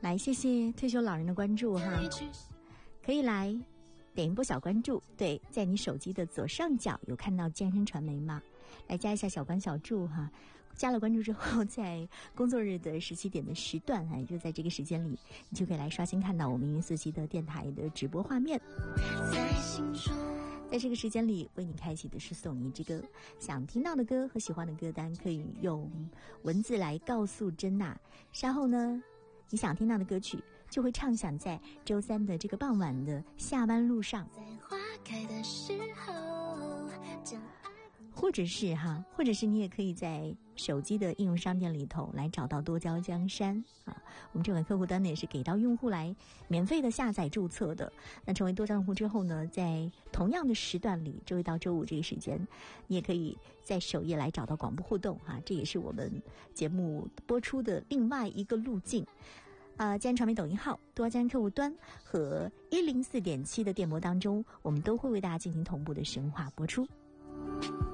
来，谢谢退休老人的关注哈，可以来点一波小关注。对，在你手机的左上角有看到健身传媒吗？来加一下小关小助哈。加了关注之后，在工作日的17点的时段也就在这个时间里，你就可以来刷新看到我们147的电台的直播画面。在这个时间里，为你开启的是送你这个想听到的歌和喜欢的歌单，可以用文字来告诉珍娜。稍后呢，你想听到的歌曲就会唱响在周三的这个傍晚的下班路上，在花开的时候，或者是你也可以在手机的应用商店里头来找到多焦江山啊。我们这款客户端呢也是给到用户来免费的下载注册的。那成为多焦用户之后呢，在同样的时段里，周一到周五这个时间，你也可以在首页来找到广播互动啊，这也是我们节目播出的另外一个路径。嘉安传媒抖音号、多嘉安客户端和104.7的电波当中，我们都会为大家进行同步的深化播出。